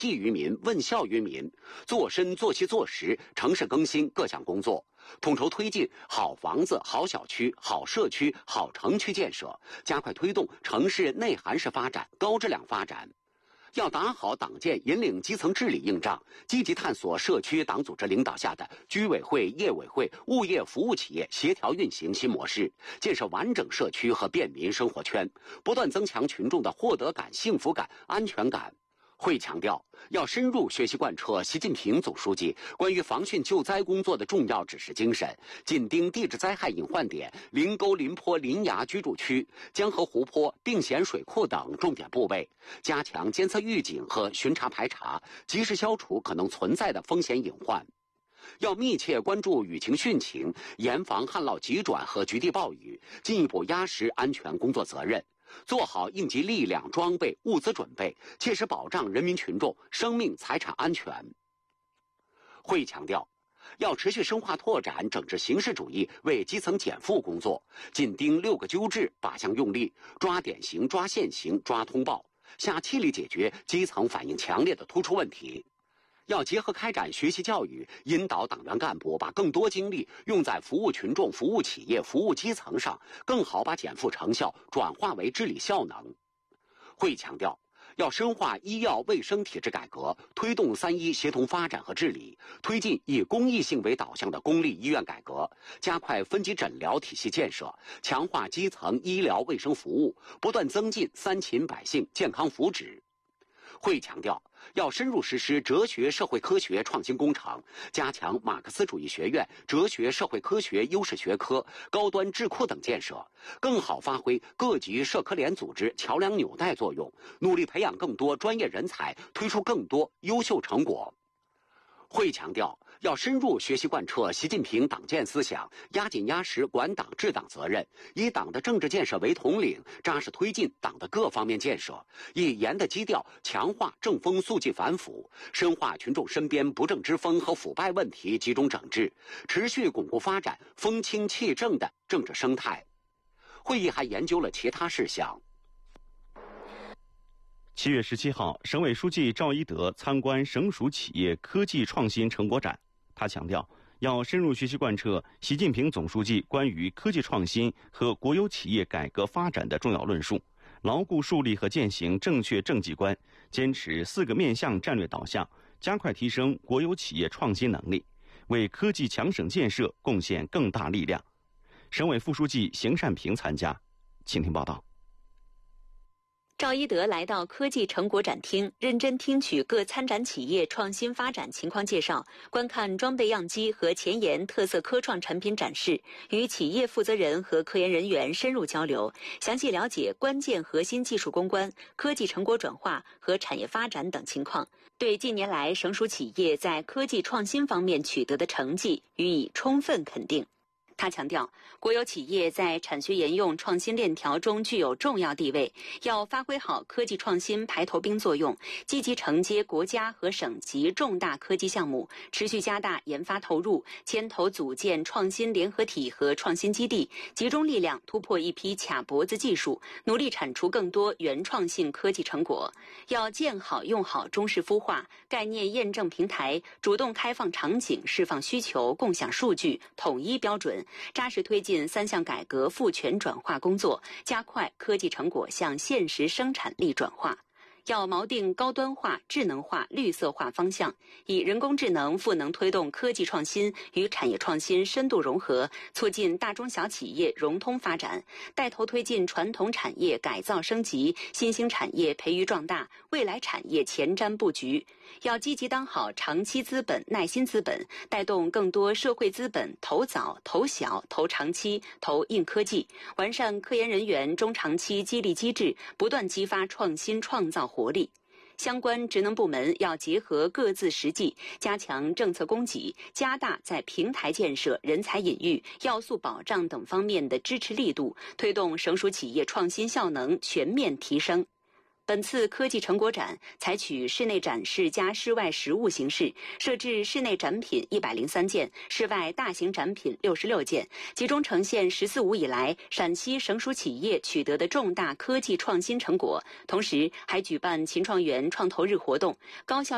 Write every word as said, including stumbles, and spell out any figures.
寄于民、问效于民，做深做细做实，城市更新各项工作，统筹推进好房子、好小区、好社区、好城区建设，加快推动城市内涵式发展、高质量发展。要打好党建引领基层治理硬仗，积极探索社区党组织领导下的居委会、业委会、物业服务企业协调运行新模式，建设完整社区和便民生活圈，不断增强群众的获得感、幸福感、安全感。会强调，要深入学习贯彻习近平总书记关于防汛救灾工作的重要指示精神，紧盯地质灾害隐患点、临沟、临坡、临崖居住区、江河湖泊、并咸水库等重点部位，加强监测预警和巡查排查，及时消除可能存在的风险隐患。要密切关注雨情汛情，严防旱涝急转和局地暴雨，进一步压实安全工作责任，做好应急力量、装备、物资准备，切实保障人民群众生命财产安全。会议强调，要持续深化拓展整治形式主义为基层减负工作，紧盯六个纠治，八项用力，抓典型、抓现行、抓通报，下气力解决基层反映强烈的突出问题。要结合开展学习教育，引导党员干部把更多精力用在服务群众、服务企业、服务基层上，更好把减负成效转化为治理效能。会议强调，要深化医药卫生体制改革，推动三医协同发展和治理，推进以公益性为导向的公立医院改革，加快分级诊疗体系建设，强化基层医疗卫生服务，不断增进三秦百姓健康福祉。会议强调，要深入实施哲学社会科学创新工程，加强马克思主义学院、哲学社会科学优势学科、高端智库等建设，更好发挥各级社科联组织桥梁纽带作用，努力培养更多专业人才，推出更多优秀成果。会议强调，要深入学习贯彻习近平党建思想，压紧压实管党治党责任，以党的政治建设为统领，扎实推进党的各方面建设，以严的基调强化正风肃纪反腐，深化群众身边不正之风和腐败问题集中整治，持续巩固发展风清气正的政治生态。会议还研究了其他事项。 七月十七号，省委书记赵一德参观省属企业科技创新成果展。他强调，要深入学习贯彻习近平总书记关于科技创新和国有企业改革发展的重要论述，牢固树立和践行正确政绩观，坚持四个面向战略导向，加快提升国有企业创新能力，为科技强省建设贡献更大力量。省委副书记邢善平参加，请听报道。 赵一德来到科技成果展厅，认真听取各参展企业创新发展情况介绍，观看装备样机和前沿特色科创产品展示，与企业负责人和科研人员深入交流，详细了解关键核心技术攻关、科技成果转化和产业发展等情况，对近年来省属企业在科技创新方面取得的成绩予以充分肯定。他强调，国有企业在产学研用创新链条中具有重要地位，要发挥好科技创新排头兵作用，积极承接国家和省级重大科技项目，持续加大研发投入，牵头组建创新联合体和创新基地，集中力量突破一批卡脖子技术，努力产出更多原创性科技成果。要建好用好中式孵化、概念验证平台，主动开放场景，释放需求，共享数据，统一标准，扎实推进三项改革赋权转化工作，加快科技成果向现实生产力转化。要锚定高端化、智能化、绿色化方向，以人工智能赋能推动科技创新与产业创新深度融合，促进大中小企业融通发展，带头推进传统产业改造升级、新兴产业培育壮大、未来产业前瞻布局。要积极当好长期资本、耐心资本，带动更多社会资本投早、投小、投长期、投硬科技，完善科研人员中长期激励机制，不断激发创新创造活力。相关职能部门要结合各自实际，加强政策供给，加大在平台建设、人才引育、要素保障等方面的支持力度，推动省属企业创新效能全面提升。本次科技成果展采取室内展示加室外实物形式，设置室内展品一百零三件，室外大型展品六十六件，集中呈现“十四五”以来陕西省属企业取得的重大科技创新成果。同时，还举办秦创园创投日活动，高校